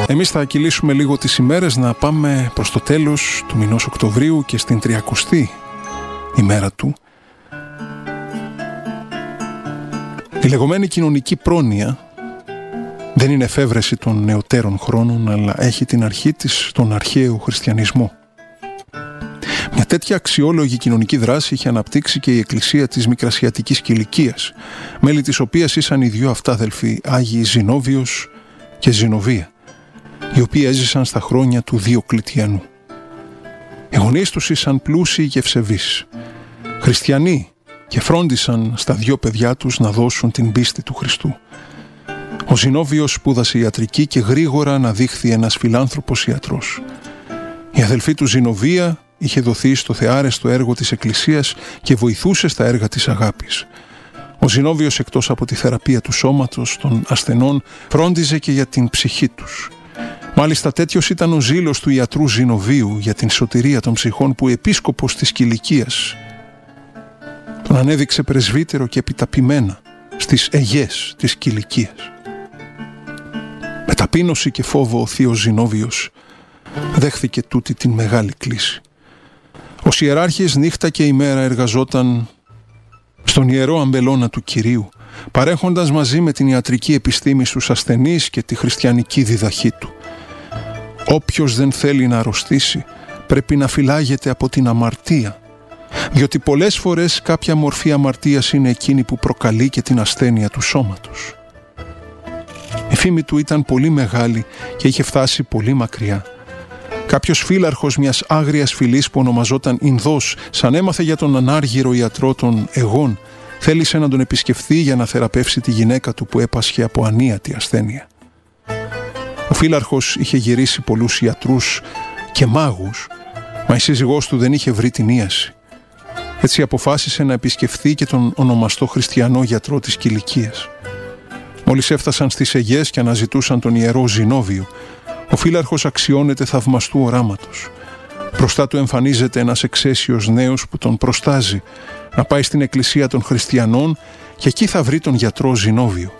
Εμείς θα κυλήσουμε λίγο τις ημέρες να πάμε προς το τέλος του μηνός Οκτωβρίου και στην 30η ημέρα του. Η λεγόμενη κοινωνική πρόνοια δεν είναι εφεύρεση των νεωτέρων χρόνων, αλλά έχει την αρχή της στον αρχαίο χριστιανισμό. Μια τέτοια αξιόλογη κοινωνική δράση είχε αναπτύξει και η Εκκλησία της Μικρασιατικής Κιλικίας, μέλη της οποίας ήσαν οι δύο αυτάδελφοι Άγιοι Ζηνόβιος και Ζηνοβία, οι οποίοι έζησαν στα χρόνια του Διοκλητιανού. Οι γονείς τους ήσαν πλούσιοι και ευσεβείς, χριστιανοί, και φρόντισαν στα δύο παιδιά τους να δώσουν την πίστη του Χριστού. Ο Ζηνόβιος σπούδασε ιατρική και γρήγορα αναδείχθη ένας φιλάνθρωπος ιατρός. Η αδελφή του Ζηνοβία είχε δοθεί στο θεάρεστο έργο της Εκκλησίας και βοηθούσε στα έργα της αγάπης. Ο Ζηνόβιος, εκτός από τη θεραπεία του σώματος των ασθενών, φρόντιζε και για την ψυχή τους. Μάλιστα τέτοιος ήταν ο ζήλος του ιατρού Ζηνοβίου για την σωτηρία των ψυχών, που ο επίσκοπος της Κιλικίας τον ανέδειξε πρεσβύτερο και επιταπειμένα στις αιγές της Κιλικίας. Με ταπείνωση και φόβο ο θείος Ζηνόβιος δέχθηκε τούτη την μεγάλη κλίση. Ο ιεράρχης νύχτα και ημέρα εργαζόταν στον ιερό αμπελώνα του Κυρίου, παρέχοντας μαζί με την ιατρική επιστήμη στους ασθενείς και τη χριστιανική διδαχή του. Όποιος δεν θέλει να αρρωστήσει πρέπει να φυλάγεται από την αμαρτία, διότι πολλές φορές κάποια μορφή αμαρτίας είναι εκείνη που προκαλεί και την ασθένεια του σώματος. Η φήμη του ήταν πολύ μεγάλη και είχε φτάσει πολύ μακριά. Κάποιος φύλαρχος μιας άγριας φυλής που ονομαζόταν Ινδός, σαν έμαθε για τον ανάργυρο ιατρό των αιγών, θέλησε να τον επισκεφθεί για να θεραπεύσει τη γυναίκα του που έπασχε από ανίατη ασθένεια. Ο φύλαρχος είχε γυρίσει πολλούς ιατρούς και μάγους, μα η σύζυγός του δεν είχε βρει την ίαση. Έτσι αποφάσισε να επισκεφθεί και τον ονομαστό χριστιανό γιατρό της Κιλικίας. Μόλις έφτασαν στις αιγές και αναζητούσαν τον ιερό Ζηνόβιο, ο φύλαρχος αξιώνεται θαυμαστού οράματος. Μπροστά του εμφανίζεται ένας εξαίσιος νέος που τον προστάζει να πάει στην εκκλησία των χριστιανών και εκεί θα βρει τον γιατρό Ζηνόβιο.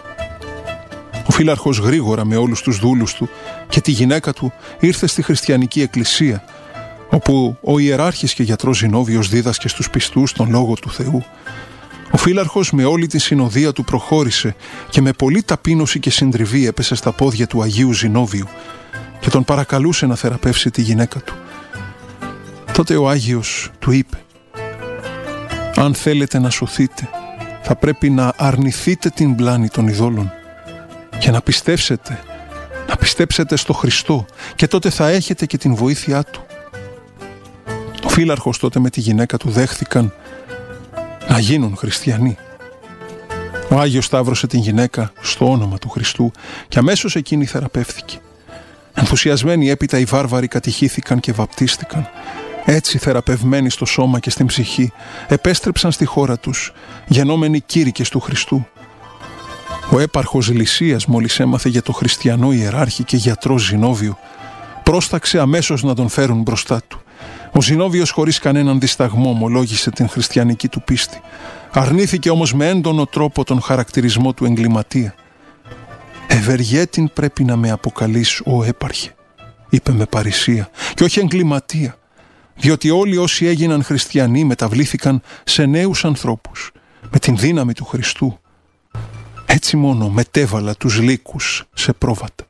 Ο φύλαρχος γρήγορα με όλους τους δούλους του και τη γυναίκα του ήρθε στη χριστιανική εκκλησία, όπου ο ιεράρχης και γιατρός Ζηνόβιος δίδασκε στους πιστούς τον Λόγο του Θεού. Ο φύλαρχος με όλη τη συνοδεία του προχώρησε και με πολλή ταπείνωση και συντριβή έπεσε στα πόδια του Αγίου Ζηνόβιου και τον παρακαλούσε να θεραπεύσει τη γυναίκα του. Τότε ο Άγιος του είπε: «Αν θέλετε να σωθείτε, θα πρέπει να αρνηθείτε την πλάνη των ειδόλων και να πιστέψετε στο Χριστό, και τότε θα έχετε και την βοήθειά Του». Ο φύλαρχος τότε με τη γυναίκα του δέχθηκαν να γίνουν χριστιανοί. Ο Άγιος σταύρωσε την γυναίκα στο όνομα του Χριστού και αμέσως εκείνη θεραπεύθηκε. Ενθουσιασμένοι έπειτα οι βάρβαροι κατηχήθηκαν και βαπτίστηκαν. Έτσι θεραπευμένοι στο σώμα και στην ψυχή επέστρεψαν στη χώρα τους, γενόμενοι κήρυκες του Χριστού. Ο έπαρχος Λυσίας, μόλις έμαθε για το χριστιανό ιεράρχη και γιατρό Ζηνόβιο, πρόσταξε αμέσως να τον φέρουν μπροστά του. Ο Ζηνόβιος χωρίς κανέναν δισταγμό ομολόγησε την χριστιανική του πίστη. Αρνήθηκε όμως με έντονο τρόπο τον χαρακτηρισμό του εγκληματία. «Ευεργέτην πρέπει να με αποκαλείς, ο έπαρχε», είπε με παρησία, «και όχι εγκληματία, διότι όλοι όσοι έγιναν χριστιανοί μεταβλήθηκαν σε νέους ανθρώπους, με την δύναμη του Χριστού. Έτσι μόνο μετέβαλα τους λύκους σε πρόβατα».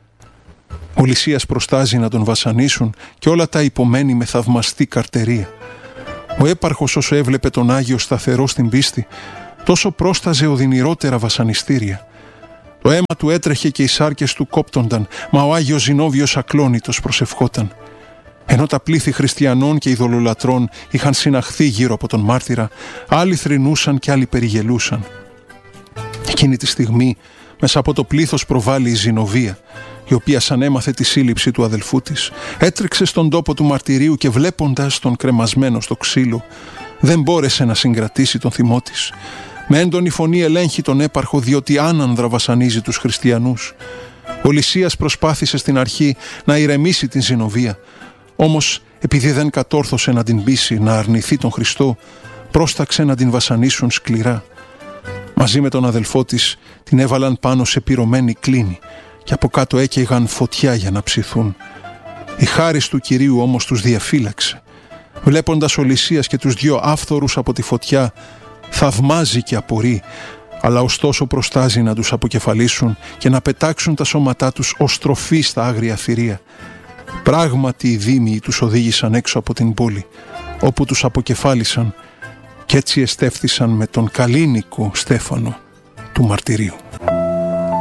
Ο Λυσίας προστάζει να τον βασανίσουν και όλα τα υπομένει με θαυμαστή καρτερία. Ο έπαρχος, όσο έβλεπε τον Άγιο σταθερό στην πίστη, τόσο πρόσταζε οδυνηρότερα βασανιστήρια. Το αίμα του έτρεχε και οι σάρκες του κόπτονταν, μα ο Άγιος Ζηνόβιος ακλόνητος προσευχόταν. Ενώ τα πλήθη χριστιανών και ειδωλολατρών είχαν συναχθεί γύρω από τον μάρτυρα, άλλοι θρηνούσαν και άλλοι περιγελούσαν. Εκείνη τη στιγμή, μέσα από το πλήθος προβάλλει η Ζηνοβία, η οποία σαν έμαθε τη σύλληψη του αδελφού της, έτρεξε στον τόπο του μαρτυρίου και βλέποντας τον κρεμασμένο στο ξύλο, δεν μπόρεσε να συγκρατήσει τον θυμό της. Με έντονη φωνή ελέγχει τον έπαρχο, διότι άνανδρα βασανίζει τους χριστιανούς. Ο Λυσίας προσπάθησε στην αρχή να ηρεμήσει την Ζηνοβία, όμως επειδή δεν κατόρθωσε να την πείσει να αρνηθεί τον Χριστό, πρόσταξε να την βασανίσουν σκληρά. Μαζί με τον αδελφό της την έβαλαν πάνω σε πυρωμένη κλίνη και από κάτω έκαιγαν φωτιά για να ψηθούν. Η χάρις του Κυρίου όμως τους διαφύλαξε. Βλέποντας ο Λυσίας και τους δυο άφθορους από τη φωτιά, θαυμάζει και απορεί, αλλά ωστόσο προστάζει να τους αποκεφαλίσουν και να πετάξουν τα σώματά τους ως τροφή στα άγρια θηρία. Πράγματι οι δήμοι τους οδήγησαν έξω από την πόλη, όπου τους αποκεφάλισαν, κι έτσι εστέφθησαν με τον καλήνικο Στέφανο του μαρτυρίου.